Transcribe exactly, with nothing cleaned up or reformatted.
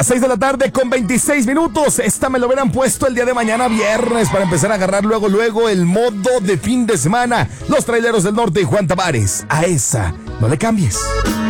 seis de la tarde con veintiséis minutos. Esta me lo hubieran puesto el día de mañana viernes para empezar a agarrar luego, luego el modo de fin de semana. Los Traileros del Norte y Juan Tavares. A esa, no le cambies.